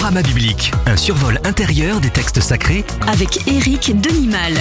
Panorama biblique, un survol intérieur des textes sacrés avec Éric Denimal.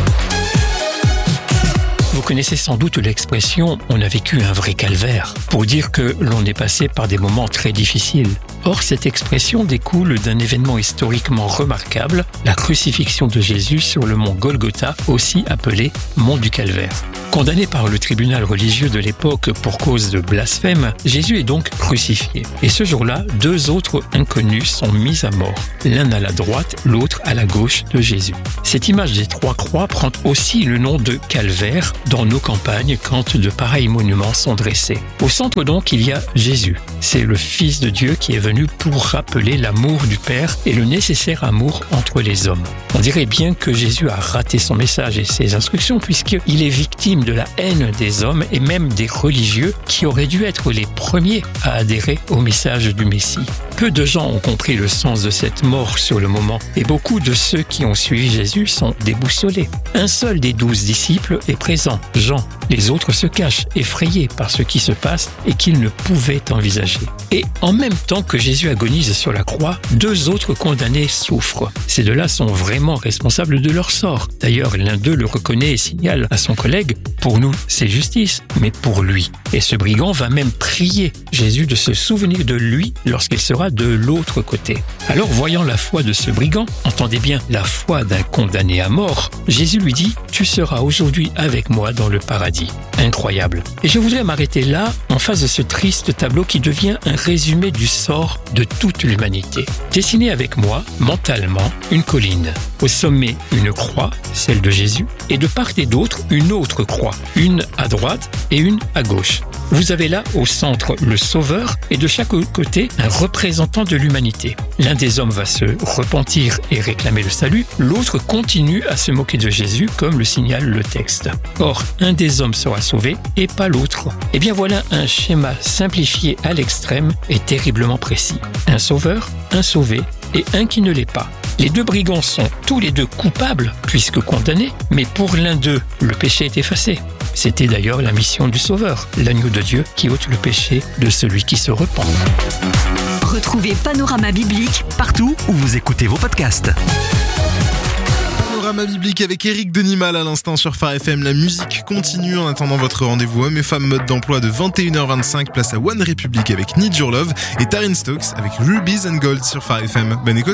Vous connaissez sans doute l'expression « on a vécu un vrai calvaire » pour dire que l'on est passé par des moments très difficiles. Or, cette expression découle d'un événement historiquement remarquable, la crucifixion de Jésus sur le mont Golgotha, aussi appelé mont du Calvaire. Condamné par le tribunal religieux de l'époque pour cause de blasphème, Jésus est donc crucifié. Et ce jour-là, 2 autres inconnus sont mis à mort, l'un à la droite, l'autre à la gauche de Jésus. Cette image des 3 croix prend aussi le nom de calvaire dans nos campagnes quand de pareils monuments sont dressés. Au centre donc, il y a Jésus. C'est le Fils de Dieu qui est venu pour rappeler l'amour du Père et le nécessaire amour entre les hommes. On dirait bien que Jésus a raté son message et ses instructions puisqu'il est victime de la haine des hommes et même des religieux qui auraient dû être les premiers à adhérer au message du Messie. Peu de gens ont compris le sens de cette mort sur le moment et beaucoup de ceux qui ont suivi Jésus sont déboussolés. Un seul des 12 disciples est présent, Jean. Les autres se cachent, effrayés par ce qui se passe et qu'ils ne pouvaient envisager. Et en même temps que Jésus agonise sur la croix, 2 autres condamnés souffrent. Ces 2-là sont vraiment responsables de leur sort. D'ailleurs, l'un d'eux le reconnaît et signale à son collègue « Pour nous, c'est justice, mais pour lui ». Et ce brigand va même prier Jésus de se souvenir de lui lorsqu'il sera de l'autre côté. Alors, voyant la foi de ce brigand, entendez bien la foi d'un condamné à mort, Jésus lui dit « Tu seras aujourd'hui avec moi dans le paradis ». Incroyable. Et je voudrais m'arrêter là, en face de ce triste tableau qui devient un résumé du sort de toute l'humanité. Dessinez avec moi, mentalement, une colline. Au sommet, une croix, celle de Jésus, et de part et d'autre, une autre croix, une à droite et une à gauche. Vous avez là au centre le Sauveur et de chaque côté un représentant de l'humanité. L'un des hommes va se repentir et réclamer le salut, l'autre continue à se moquer de Jésus comme le signale le texte. Or, un des hommes sera sauvé et pas l'autre. Eh bien voilà un schéma simplifié à l'extrême et terriblement précis. Un sauveur, un sauvé et un qui ne l'est pas. Les 2 brigands sont tous les 2 coupables puisque condamnés, mais pour l'un d'eux, le péché est effacé. C'était d'ailleurs la mission du Sauveur, l'agneau de Dieu qui ôte le péché de celui qui se repent. Retrouvez Panorama biblique partout où vous écoutez vos podcasts. Panorama biblique avec Éric Denimal à l'instant sur Phare FM. La musique continue en attendant votre rendez-vous hommes et femmes mode d'emploi de 21h25. Place à One Republic avec Need Your Love et Taryn Stokes avec Rubies and Gold sur Phare FM. Bonne écoute.